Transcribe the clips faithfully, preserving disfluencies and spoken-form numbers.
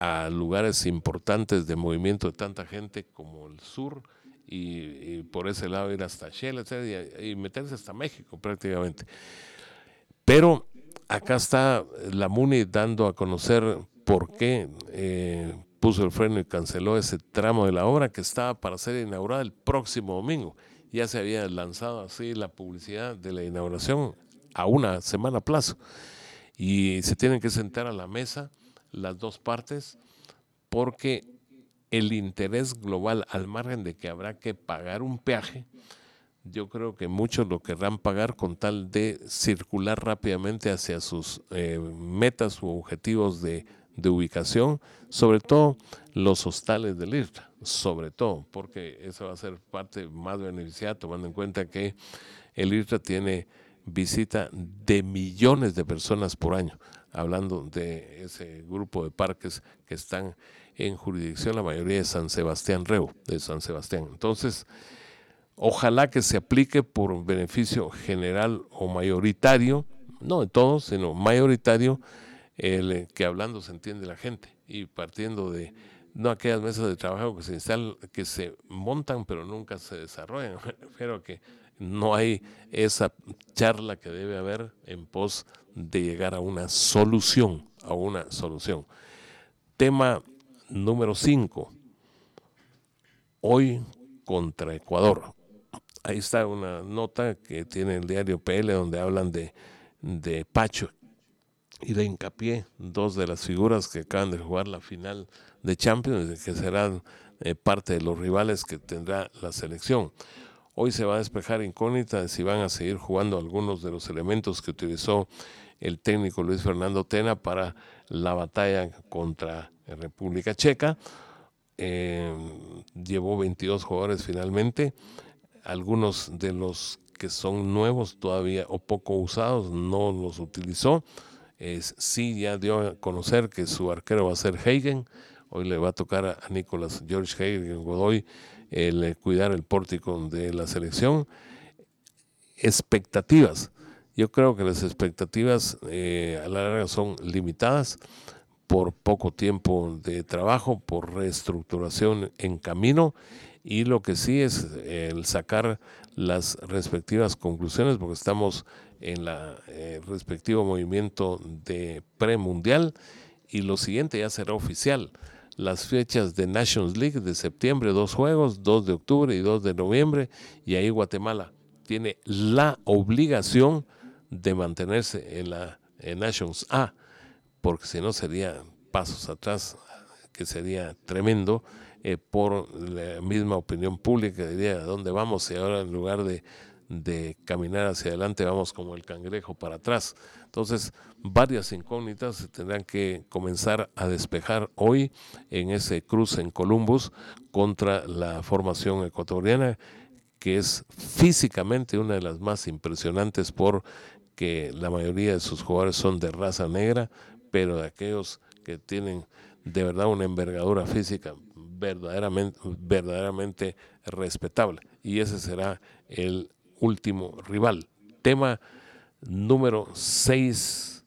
a lugares importantes de movimiento de tanta gente como el sur, y, y por ese lado ir hasta Shell, etcétera, y, y meterse hasta México prácticamente. Pero acá está la MUNI dando a conocer por qué eh, puso el freno y canceló ese tramo de la obra que estaba para ser inaugurada el próximo domingo. Ya se había lanzado así la publicidad de la inauguración a una semana a plazo. Y se tienen que sentar a la mesa las dos partes, porque el interés global, al margen de que habrá que pagar un peaje, yo creo que muchos lo querrán pagar con tal de circular rápidamente hacia sus eh, metas u objetivos de, de ubicación, sobre todo los hostales del I R T A, sobre todo, porque eso va a ser parte más beneficiada, tomando en cuenta que el I R T A tiene visita de millones de personas por año, hablando de ese grupo de parques que están en jurisdicción, la mayoría de San Sebastián Reu, de San Sebastián. Entonces, ojalá que se aplique por beneficio general o mayoritario, no de todos, sino mayoritario, el que hablando se entiende la gente, y partiendo de no aquellas mesas de trabajo que se instalan, que se montan pero nunca se desarrollan. Pero que no hay esa charla que debe haber en pos de llegar a una solución, a una solución. Tema número cinco. Hoy contra Ecuador. Ahí está una nota que tiene el diario P L donde hablan de, de Pacho y de Hincapié, dos de las figuras que acaban de jugar la final de Champions, que serán eh, parte de los rivales que tendrá la selección. Hoy se va a despejar incógnita de si van a seguir jugando algunos de los elementos que utilizó el técnico Luis Fernando Tena para la batalla contra República Checa. Eh, llevó veintidós jugadores finalmente, algunos de los que son nuevos todavía o poco usados no los utilizó. Es, sí, ya dio a conocer que su arquero va a ser Hagen. Hoy le va a tocar a, a Nicolás George Hagen Godoy el eh, cuidar el pórtico de la selección. Expectativas. Yo creo que las expectativas eh, a la larga son limitadas por poco tiempo de trabajo, por reestructuración en camino, y lo que sí es el sacar las respectivas conclusiones, porque estamos en la eh, respectivo movimiento de premundial, y lo siguiente ya será oficial. Las fechas de Nations League de septiembre, dos juegos, dos de octubre y dos de noviembre, y ahí Guatemala tiene la obligación de mantenerse en la en Nations A, porque si no sería pasos atrás, que sería tremendo, eh, por la misma opinión pública, diría, ¿a dónde vamos? Y ahora en lugar de, de caminar hacia adelante vamos como el cangrejo para atrás. Entonces, varias incógnitas se tendrán que comenzar a despejar hoy en ese cruce en Columbus contra la formación ecuatoriana, que es físicamente una de las más impresionantes, porque la mayoría de sus jugadores son de raza negra, pero de aquellos que tienen de verdad una envergadura física verdaderamente, verdaderamente respetable. Y ese será el último rival. Tema número seis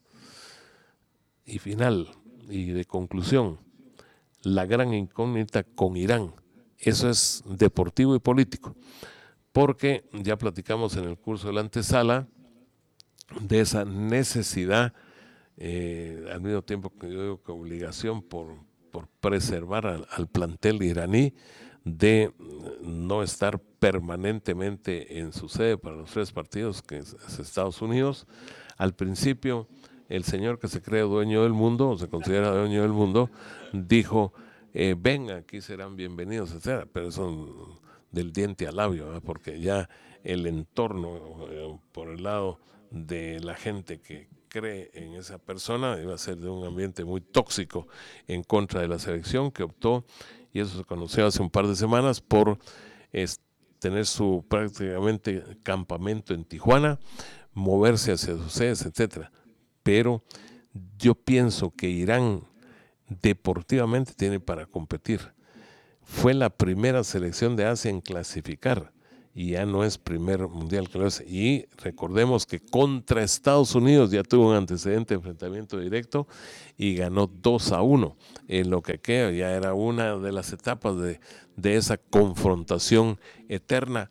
y final y de conclusión. La gran incógnita con Irán. Eso es deportivo y político, porque ya platicamos en el curso de la antesala de esa necesidad, eh, al mismo tiempo que yo digo que obligación por, por preservar al, al plantel iraní, de no estar permanentemente en su sede para los tres partidos, que es, es Estados Unidos. Al principio, el señor que se cree dueño del mundo, o se considera dueño del mundo, dijo, eh, ven, aquí serán bienvenidos, etcétera, pero eso del diente al labio, ¿verdad? Porque ya el entorno, eh, por el lado de la gente que cree en esa persona, iba a ser de un ambiente muy tóxico en contra de la selección, que optó, y eso se conoció hace un par de semanas, por es, tener su prácticamente campamento en Tijuana, moverse hacia sus sedes, etcétera. Pero yo pienso que Irán deportivamente tiene para competir. Fue la primera selección de Asia en clasificar, y ya no es primer mundial que lo es. Y recordemos que contra Estados Unidos ya tuvo un antecedente de enfrentamiento directo y ganó dos a uno. En lo que queda ya era una de las etapas de, de esa confrontación eterna.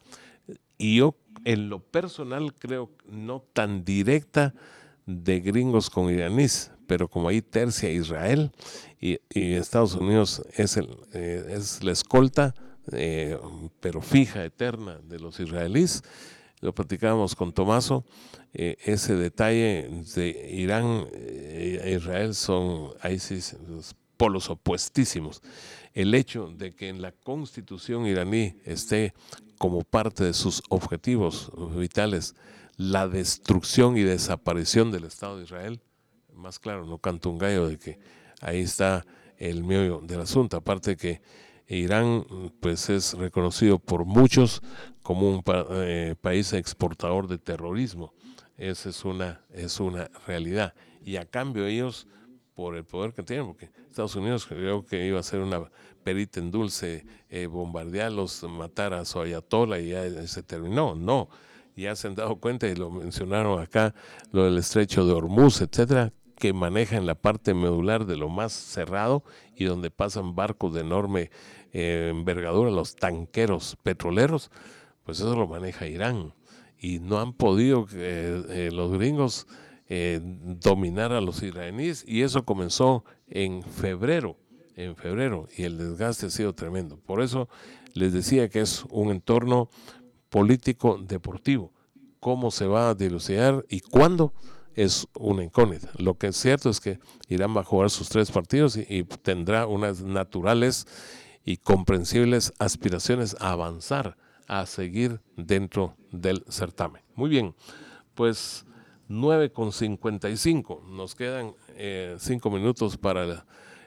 Y yo en lo personal creo no tan directa de gringos con iraníes, pero como ahí tercia Israel y, y Estados Unidos es, el, eh, es la escolta, eh, pero fija, eterna de los israelíes. Lo platicábamos con Tomaso, eh, ese detalle de Irán e Israel son ahí sí los polos opuestísimos. El hecho de que en la constitución iraní esté como parte de sus objetivos vitales la destrucción y desaparición del Estado de Israel, más claro, no canto un gallo de que ahí está el meollo del asunto, aparte que Irán pues es reconocido por muchos como un pa eh, país exportador de terrorismo. Esa es una, es una realidad. Y a cambio ellos, por el poder que tienen, porque Estados Unidos creo que iba a ser una perita en dulce, eh, bombardearlos, matar a su ayatollah y ya se terminó. No, ya se han dado cuenta y lo mencionaron acá, lo del estrecho de Hormuz, etcétera, que maneja en la parte medular de lo más cerrado y donde pasan barcos de enorme eh, envergadura, los tanqueros petroleros, pues eso lo maneja Irán. Y no han podido eh, eh, los gringos eh, dominar a los iraníes, y eso comenzó en febrero, en febrero, y el desgaste ha sido tremendo. Por eso les decía que es un entorno político deportivo. ¿Cómo se va a dilucidar y cuándo? Es una incógnita. Lo que es cierto es que Irán va a jugar sus tres partidos y, y tendrá unas naturales y comprensibles aspiraciones a avanzar, a seguir dentro del certamen. Muy bien, pues nueve con cincuenta y cinco, nos quedan eh, cinco minutos para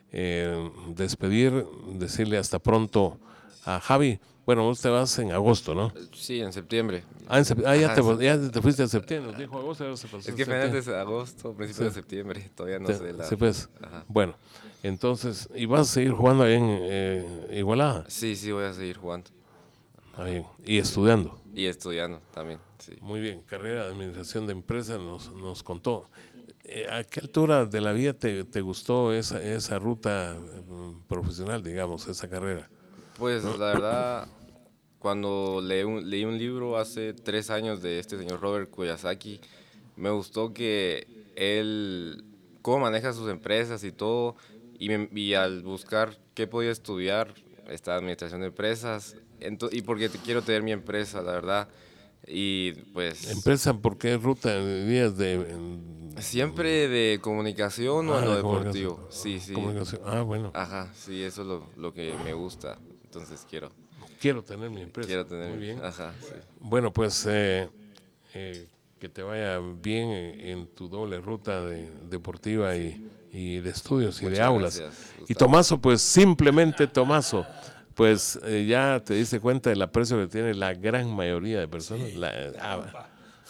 eh, despedir, decirle hasta pronto a Javi. Bueno, vos te vas en agosto, ¿no? Sí, en septiembre. Ah, en sept- ah ya, Ajá, te, sí. ya te fuiste a septiembre, nos dijo agosto, ahora se pasó Es a que septiembre. finales de agosto, principios Sí. de septiembre, todavía no Te- sé la... sí, pues. Ajá. Bueno, entonces, ¿y vas a seguir jugando ahí en eh, Igualada? Sí, sí, voy a seguir jugando. Ah, bien. Y estudiando. Y estudiando también, sí. Muy bien, carrera de administración de empresas nos, nos contó. Eh, ¿A qué altura de la vida te, te gustó esa, esa ruta mm, profesional, digamos, esa carrera? Pues la verdad, cuando leí un, leí un libro hace tres años de este señor Robert Kiyosaki, me gustó que él, cómo maneja sus empresas y todo, y, me- y al buscar qué podía estudiar, esta administración de empresas, ento- y porque te- quiero tener mi empresa, la verdad, y pues ¿Empresa por qué ruta dirías de...? en- siempre de comunicación o ah, en lo de comunicación. deportivo, sí, sí, Comunicación. Ah, bueno, ajá, sí, eso es lo, lo que me gusta, entonces quiero, quiero tener mi empresa. quiero tener, Muy mi- bien. ajá, sí. Bueno, pues eh, eh, que te vaya bien en, en tu doble ruta de, deportiva y, y de estudios y de Muchas aulas. gracias, Y Gustavo. Tomaso, pues simplemente Tomaso, pues eh, ya te diste cuenta del aprecio que tiene la gran mayoría de personas. Sí, La- la ah, pampa.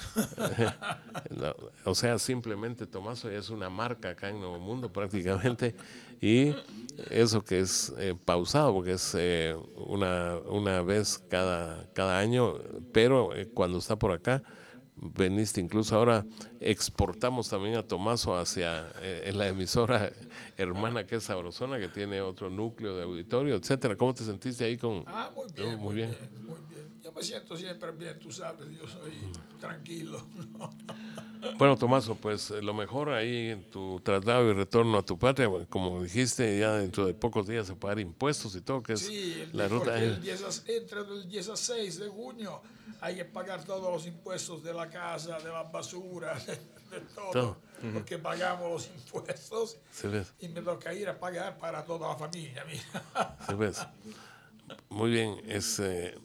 no, o sea, simplemente Tomaso ya es una marca acá en Nuevo Mundo prácticamente, y eso que es eh, pausado porque es eh, una, una vez cada, cada año, pero eh, cuando está por acá veniste, incluso ahora exportamos también a Tomaso hacia eh, en la emisora hermana que es Sabrosona, que tiene otro núcleo de auditorio, etcétera. ¿Cómo te sentiste ahí con? Ah, muy No, bien, muy muy bien. bien, muy bien. Yo me siento siempre bien, tú sabes, yo soy tranquilo. Bueno, Tomaso, pues eh, lo mejor ahí en tu traslado y retorno a tu patria, bueno, como dijiste, ya dentro de pocos días se pagar impuestos y todo, que es Sí, él la dijo ruta. que eh, el diez a- entre el dieciséis de junio hay que pagar todos los impuestos de la casa, de las basuras, de, de todo, Todo. porque pagamos los impuestos ¿Sí ves? y me toca ir a pagar para toda la familia, mira. ¿Sí ves? Muy bien, es, eh,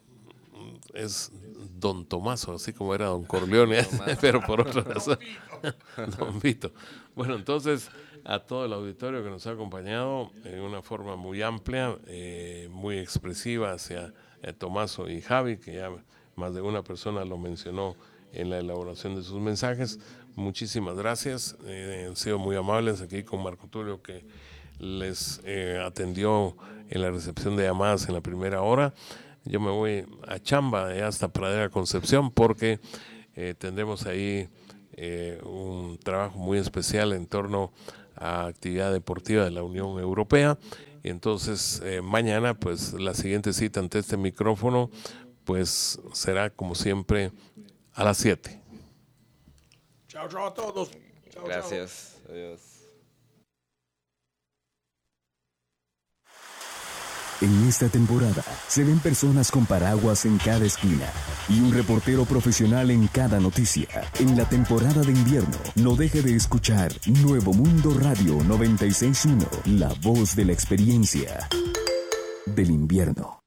es Don Tomaso, así como era Don Corleone, pero por otra razón. Don Vito. Bueno, entonces, a todo el auditorio que nos ha acompañado en una forma muy amplia, eh, muy expresiva hacia eh, Tomaso y Javi, que ya más de una persona lo mencionó en la elaboración de sus mensajes. Muchísimas gracias, eh, han sido muy amables aquí con Marco Tulio, que les eh, atendió en la recepción de llamadas en la primera hora. yo me voy a chamba eh, hasta Pradera Concepción porque eh, tendremos ahí eh, un trabajo muy especial en torno a actividad deportiva de la Unión Europea. Y entonces eh, mañana pues la siguiente cita ante este micrófono pues será como siempre a las siete. Chao, chao a todos. Chao, Gracias. Chao. Adiós. En esta temporada se ven personas con paraguas en cada esquina y un reportero profesional en cada noticia. En la temporada de invierno, no deje de escuchar Nuevo Mundo Radio noventa y seis punto uno, la voz de la experiencia del invierno.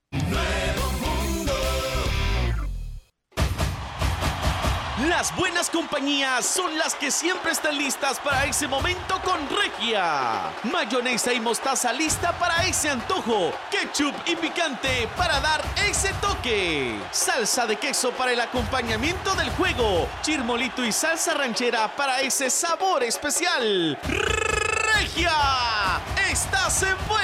Las buenas compañías son las que siempre están listas para ese momento con Regia. Mayonesa y mostaza lista para ese antojo. Ketchup y picante para dar ese toque. Salsa de queso para el acompañamiento del juego. Chirmolito y salsa ranchera para ese sabor especial. Regia, estás en